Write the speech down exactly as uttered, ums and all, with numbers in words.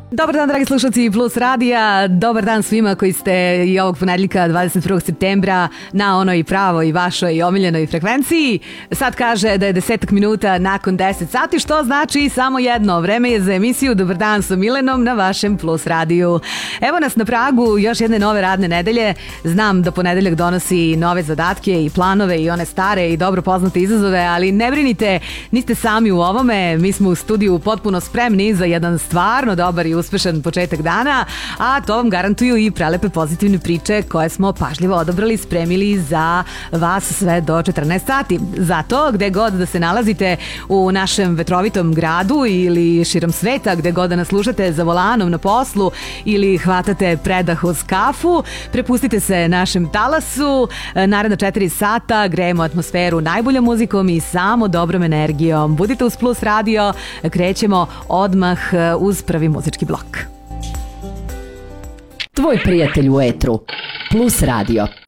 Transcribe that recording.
Dobar dan, dragi slušalci Plus radija, dobar dan svima koji ste i ovog ponedeljka dvadeset prvog septembra na onoj pravoj vašoj omiljenoj frekvenciji. Sad kaže da je desetak minuta nakon deset sati, što znači samo jedno, vreme je za emisiju Dobar dan sa Milenom na vašem Plus radiju. Evo nas na pragu još jedne nove radne nedelje. Znam da ponedeljak donosi nove zadatke i planove i one stare i dobro poznate izazove, ali ne brinite, niste sami u ovome, mi smo u studiju potpuno spremni za jedan stvarno dobar i uspešan početak dana, a to vam garantuju i prelepe pozitivne priče koje smo pažljivo odabrali i spremili za vas sve do četrnaest sati. Zato, gde god da se nalazite u našem vetrovitom gradu ili širom sveta, gde god da nas slušate za volanom na poslu ili hvatate predah uz kafu, prepustite se našem talasu. Naredna četiri sata grejemo atmosferu najboljom muzikom i samo dobrom energijom. Budite uz Plus radio, krećemo odmah uz prvi muzički blok. Tvoj prijatelj u etru. Plus radio.